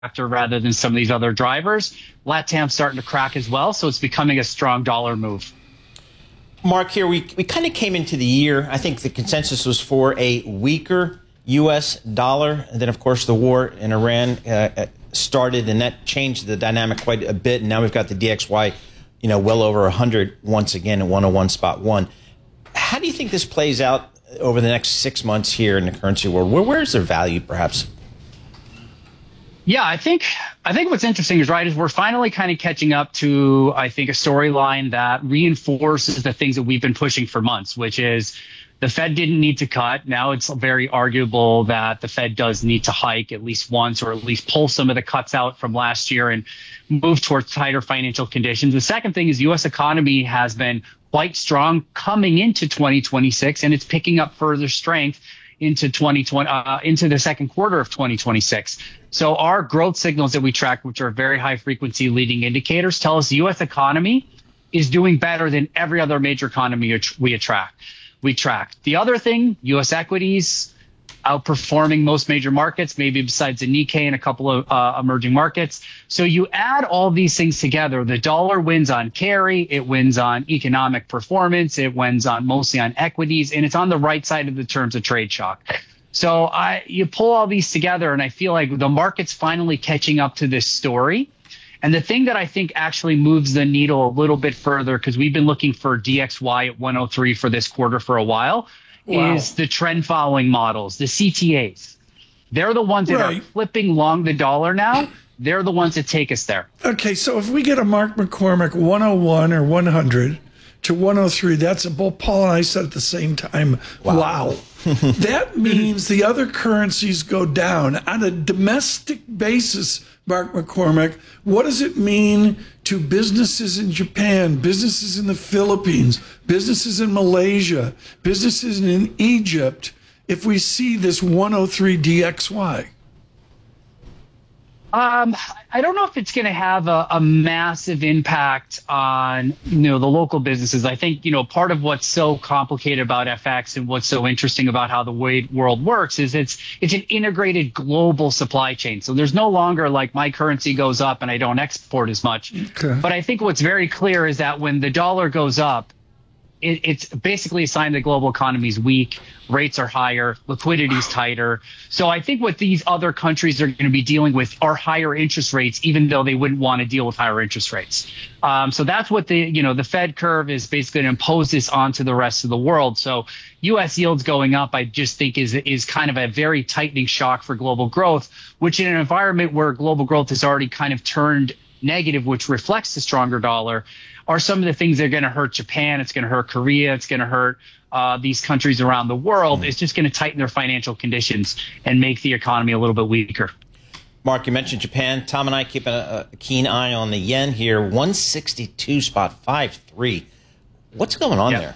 factor rather than some of these other drivers. LATAM's starting to crack as well, so it's becoming a strong dollar move. Mark, here we kind of came into the year, I think the consensus was for a weaker U.S. dollar. And then, of course, the war in Iran started, and that changed the dynamic quite a bit. And now we've got the DXY, well over 100 once again at 101.1. How do you think this plays out over the next 6 months here in the currency world? Where's their value, perhaps? Yeah, I think what's interesting is we're finally kind of catching up to, I think, a storyline that reinforces the things that we've been pushing for months, which is the Fed didn't need to cut. Now it's very arguable that the Fed does need to hike at least once, or at least pull some of the cuts out from last year and move towards tighter financial conditions. The second thing is U.S. economy has been quite strong coming into 2026, and it's picking up further strength into 2020, into the second quarter of 2026. So our growth signals that we track, which are very high frequency leading indicators, tell us the U.S. economy is doing better than every other major economy we track. The other thing, U.S. equities outperforming most major markets, maybe besides the Nikkei and a couple of emerging markets. So you add all these things together, the dollar wins on carry, it wins on economic performance, it wins on mostly on equities, and it's on the right side of the terms of trade shock. So you pull all these together, and I feel like the market's finally catching up to this story. And the thing that I think actually moves the needle a little bit further, because we've been looking for DXY at 103 for this quarter for a while, is the trend following models, the CTAs. They're the ones that are flipping long the dollar now. They're the ones that take us there. Okay, so if we get a Mark McCormick 101 or 100 to 103, that's both Paul and I said at the same time, wow. That means the other currencies go down. On a domestic basis, Mark McCormick, what does it mean to businesses in Japan, businesses in the Philippines, businesses in Malaysia, businesses in Egypt, if we see this 103 DXY? I don't know if it's going to have a massive impact on, the local businesses. I think, part of what's so complicated about FX and what's so interesting about how the way world works is it's an integrated global supply chain. So there's no longer like my currency goes up and I don't export as much. Okay. But I think what's very clear is that when the dollar goes up, it's basically a sign that global economy is weak, rates are higher, liquidity is tighter. So I think what these other countries are going to be dealing with are higher interest rates, even though they wouldn't want to deal with higher interest rates. So that's what the Fed curve is basically going to impose this onto the rest of the world. So U.S. yields going up, I just think is kind of a very tightening shock for global growth, which in an environment where global growth has already kind of turned negative, which reflects the stronger dollar, are some of the things that are going to hurt Japan. It's going to hurt Korea. It's going to hurt these countries around the world. It's just going to tighten their financial conditions and make the economy a little bit weaker. Mark, you mentioned Japan. Tom and I keep a keen eye on the yen here, 162.53. What's going on there?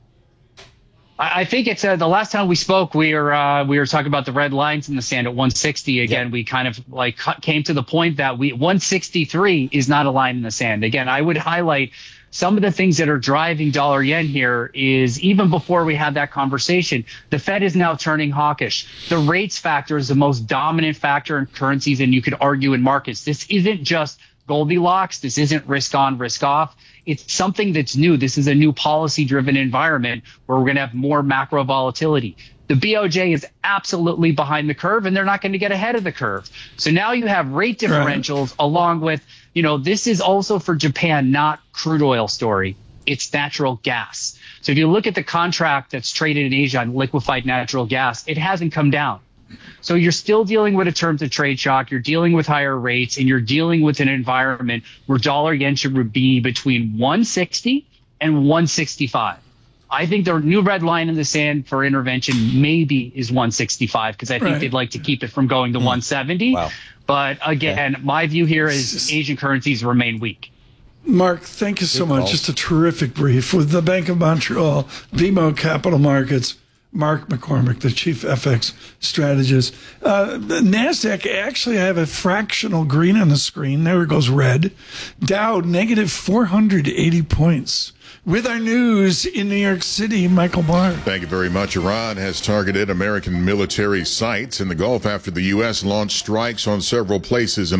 I think it's the last time we spoke, we were talking about the red lines in the sand at 160. Again, we kind of came to the point that 163 is not a line in the sand. Again, I would highlight some of the things that are driving dollar yen here is even before we had that conversation, the Fed is now turning hawkish. The rates factor is the most dominant factor in currencies, and you could argue in markets. This isn't just Goldilocks. This isn't risk on, risk off. It's something that's new. This is a new policy-driven environment where we're going to have more macro volatility. The BOJ is absolutely behind the curve, and they're not going to get ahead of the curve. So now you have rate differentials along with, this is also for Japan, not crude oil story. It's natural gas. So if you look at the contract that's traded in Asia on liquefied natural gas, it hasn't come down. So you're still dealing with a terms of trade shock, you're dealing with higher rates, and you're dealing with an environment where dollar yen should be between 160 and 165. I think the new red line in the sand for intervention maybe is 165 because I think they'd like to keep it from going to 170. Wow. But again, my view here is Asian currencies remain weak. Mark, thank you so much. Just a terrific brief with the Bank of Montreal, BMO Capital Markets. Mark McCormick, the chief FX strategist. The NASDAQ, actually, I have a fractional green on the screen. There it goes red. Dow, negative 480 points. With our news in New York City, Michael Barr. Thank you very much. Iran has targeted American military sites in the Gulf after the U.S. launched strikes on several places in